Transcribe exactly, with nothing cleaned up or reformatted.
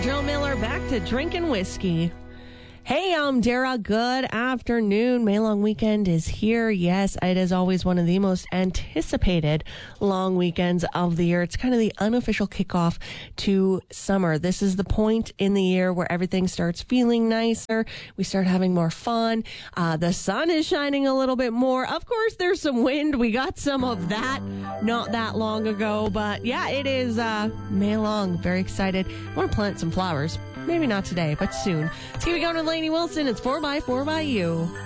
Joe Miller back to drinking whiskey. Hey, I'm Dara. Good afternoon. May Long Weekend is here. Yes, it is always one of the most anticipated long weekends of the year. It's kind of the unofficial kickoff to summer. This is the point in the year where everything starts feeling nicer. We start having more fun. Uh, the sun is shining a little bit more. Of course, there's some wind. We got some of that not that long ago. But yeah, it is uh, May Long. Very excited. I want to plant some flowers. Maybe not today, but soon. Let's keep it going with Lainey Wilson. It's four by four by You.